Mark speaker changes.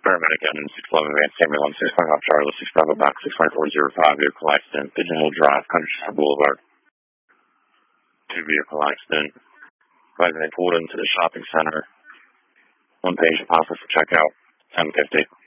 Speaker 1: Paramedic N 611 Advanced Ambulance, 6 Bravo Charlie, 6 Bravo Box, 65405, vehicle accident, Pigeon Hole Drive, Countryside Boulevard. 2 vehicle accident. They pulled into the shopping center. One patient offered for checkout, 10:50.